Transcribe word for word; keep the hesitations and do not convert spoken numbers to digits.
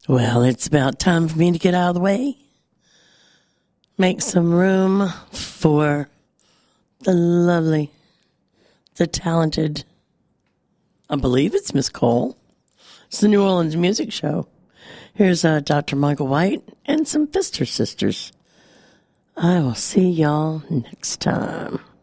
Well, it's about time for me to get out of the way. Make some room for the lovely, the talented, I believe it's Miss Cole. It's the New Orleans Music Show. Here's uh, Doctor Michael White and some Pfister Sisters. I will see y'all next time.